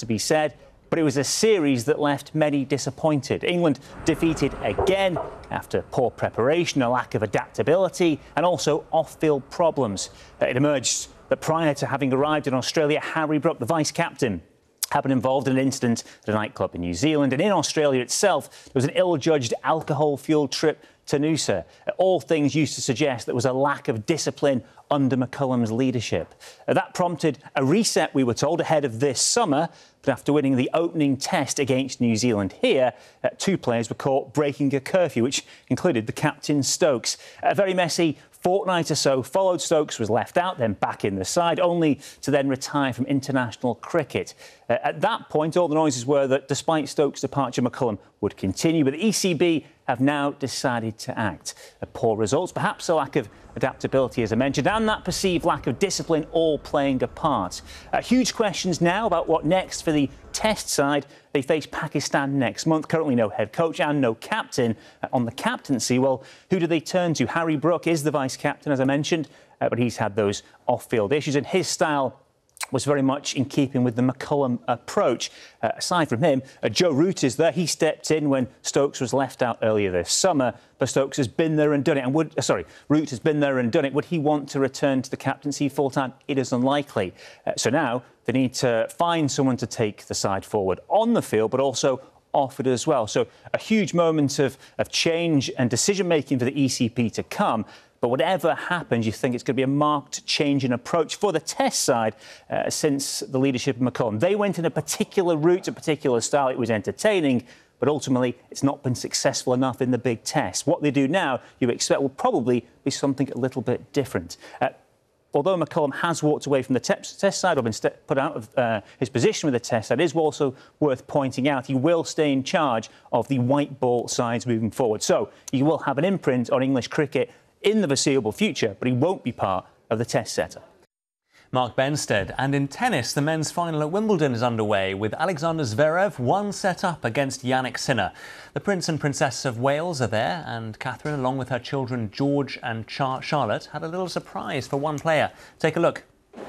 to be said, but it was a series that left many disappointed. England defeated again after poor preparation, a lack of adaptability and also off-field problems. It emerged that prior to having arrived in Australia, Harry Brook, the vice-captain, had been involved in an incident at a nightclub in New Zealand, and in Australia itself there was an ill-judged alcohol-fuelled trip to Noosa. All things used to suggest there was a lack of discipline under McCullum's leadership. That prompted a reset, we were told, ahead of this summer. But after winning the opening test against New Zealand here, 2 players were caught breaking a curfew, which included the captain, Stokes. A very messy fortnight or so followed. Stokes was left out, then back in the side, only to then retire from international cricket. At that point, all the noises were that despite Stokes' departure, McCullum would continue, but the ECB have now decided to act. Poor results, perhaps a lack of adaptability, as I mentioned, and that perceived lack of discipline all playing a part. Huge questions now about what next for the Test side. They face Pakistan next month. Currently no head coach and no captain on the captaincy. Well, who do they turn to? Harry Brook is the vice-captain, as I mentioned, but he's had those off-field issues, and his style was very much in keeping with the McCullum approach. Aside from him, Joe Root is there. He stepped in when Stokes was left out earlier this summer, but Stokes has been there and done it. And Root has been there and done it. Would he want to return to the captaincy full-time? It is unlikely. So now they need to find someone to take the side forward on the field, but also off it as well. So a huge moment of change and decision-making for the ECB to come. But whatever happens, you think it's going to be a marked change in approach for the Test side since the leadership of McCullum. They went in a particular route, a particular style. It was entertaining, but ultimately it's not been successful enough in the big Test. What they do now, you expect, will probably be something a little bit different. Although McCullum has walked away from the Test side or been put out of his position with the Test side, it is also worth pointing out he will stay in charge of the white ball sides moving forward. So he will have an imprint on English cricket in the foreseeable future, but he won't be part of the Test setup. Mark Benstead. And in tennis, the men's final at Wimbledon is underway, with Alexander Zverev 1 set up against Yannick Sinner. The Prince and Princess of Wales are there, and Catherine, along with her children George and Charlotte, had a little surprise for one player. Take a look.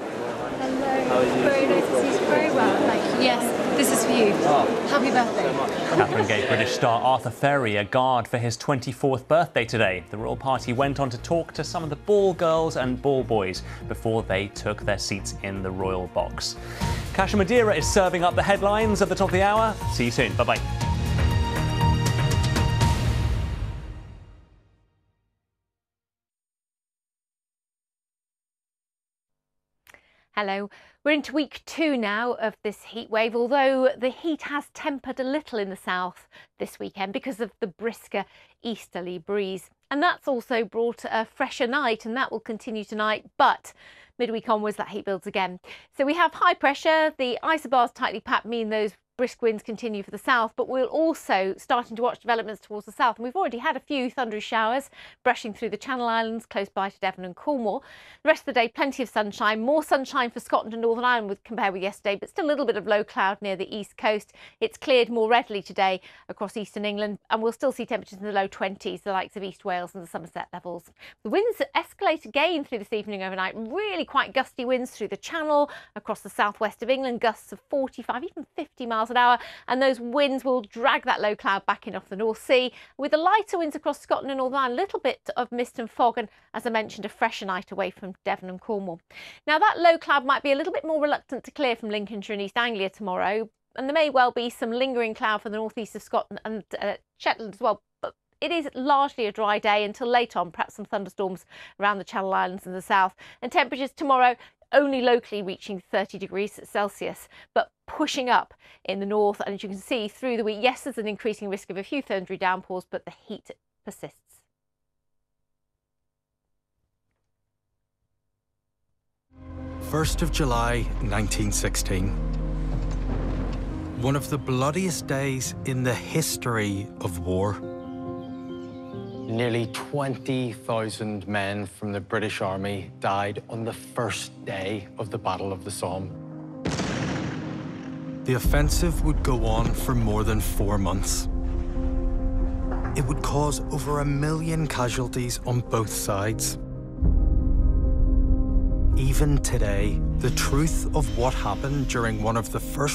Hello. Very nice to see you. Very well, thank you. Yes, this is for you. Oh. Happy birthday. Catherine gave British star Arthur Ferry a guard for his 24th birthday today. The royal party went on to talk to some of the ball girls and ball boys before they took their seats in the royal box. Kasha Madeira is serving up the headlines at the top of the hour. See you soon. Bye-bye. Hello. We're into week 2 now of this heat wave, although the heat has tempered a little in the south this weekend because of the brisker easterly breeze. And that's also brought a fresher night, and that will continue tonight. But midweek onwards, that heat builds again. So we have high pressure. The isobars tightly packed mean those brisk winds continue for the south, but we're also starting to watch developments towards the south. And we've already had a few thundery showers brushing through the Channel Islands close by to Devon and Cornwall. The rest of the day, plenty of sunshine, more sunshine for Scotland and Northern Ireland compared with yesterday, but still a little bit of low cloud near the east coast. It's cleared more readily today across eastern England, and we'll still see temperatures in the low 20s, the likes of East Wales and the Somerset levels. The winds escalate again through this evening overnight, really quite gusty winds through the Channel, across the southwest of England, gusts of 45, even 50 miles an hour, and those winds will drag that low cloud back in off the North Sea. With the lighter winds across Scotland and Northern Ireland, a little bit of mist and fog, and as I mentioned, a fresher night away from Devon and Cornwall. Now that low cloud might be a little bit more reluctant to clear from Lincolnshire and East Anglia tomorrow, and there may well be some lingering cloud for the northeast of Scotland and Shetland as well. But it is largely a dry day until late on, perhaps some thunderstorms around the Channel Islands and the south. And temperatures tomorrow only locally reaching 30 degrees Celsius, but pushing up in the north. And as you can see through the week, yes, there's an increasing risk of a few thundery downpours, but the heat persists. First of July 1916. One of the bloodiest days in the history of war. Nearly 20,000 men from the British Army died on the first day of the Battle of the Somme. The offensive would go on for more than 4 months. It would cause over 1 million casualties on both sides. Even today, the truth of what happened during one of the first